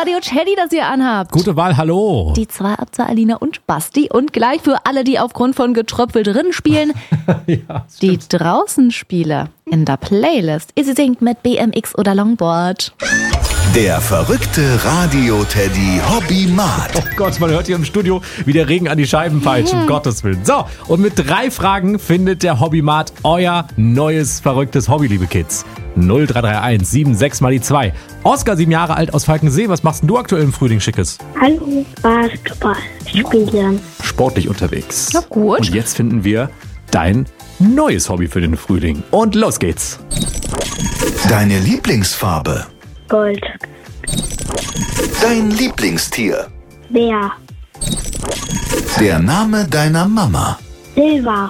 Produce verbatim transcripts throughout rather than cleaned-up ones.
Radio Teddy, das ihr anhabt. Gute Wahl, hallo. Die zwei ab zur Alina und Basti. Und gleich für alle, die aufgrund von Getröpfel drin spielen, ja, die Draußenspiele in der Playlist. Easy singt mit B M X oder Longboard. Der verrückte Radio-Teddy Hobbymat. Oh Gott, man hört hier im Studio, wie der Regen an die Scheiben peitscht, um Gottes Willen. So, und mit drei Fragen findet der Hobbymat euer neues, verrücktes Hobby, liebe Kids. null drei drei eins sieben sechs mal die zwei. Oskar, sieben Jahre alt aus Falkensee. Was machst denn du aktuell im Frühling Schickes? Hallo, Basketball spielen. Sportlich unterwegs. Na gut. Und jetzt finden wir dein neues Hobby für den Frühling. Und los geht's. Deine Lieblingsfarbe. Gold. Dein Lieblingstier. Bär. Der Name deiner Mama. Silber.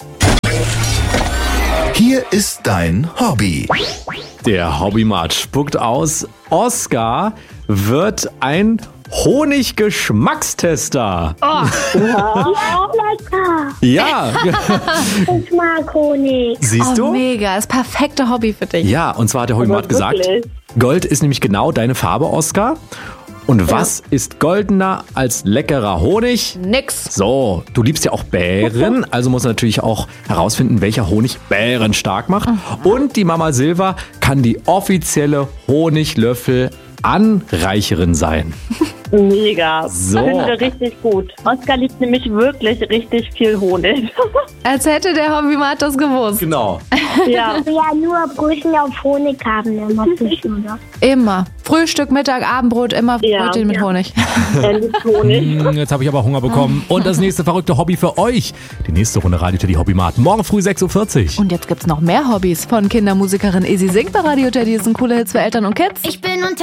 Hier ist dein Hobby. Der Hobbymat spuckt aus. Oskar wird ein Honiggeschmackstester. Ja, lecker. Ja, Ich mag Honig. siehst Oh, du? mega. Das perfekte Hobby für dich. Ja, und zwar hat der Hobbymat gesagt, Gold ist nämlich genau deine Farbe, Oskar. Und was ist goldener als leckerer Honig? Nix. So, du liebst ja auch Bären, also musst du natürlich auch herausfinden, welcher Honig Bären stark macht. Und die Mama Silva kann die offizielle Honiglöffel-Anreicherin sein. Mega. So. Finden wir richtig gut. Oskar liebt nämlich wirklich richtig viel Honig. Als hätte der Hobbymat das gewusst. Genau. Ja. Ja, nur Brötchen auf Honig haben immer Fisch, oder? Immer. Frühstück, Mittag, Abendbrot, immer Ja. Brötchen mit Ja. Honig. Er liebt Honig. Hm, Jetzt habe ich aber Hunger bekommen. Und das nächste verrückte Hobby für euch. Die nächste Runde Radio Teddy Hobbymat. Morgen früh sechs Uhr vierzig. Und jetzt gibt's noch mehr Hobbys von Kindermusikerin Easy Singt bei Radio Teddy. Das sind coole Hits für Eltern und Kids. Ich bin unter